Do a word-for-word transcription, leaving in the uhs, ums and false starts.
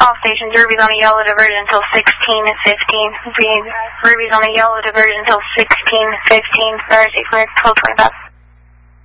All stations, Ruby's on a yellow diversion until sixteen fifteen. Ruby's on a yellow diversion until sixteen fifteen. Stars, eight clear, twelve twenty-five.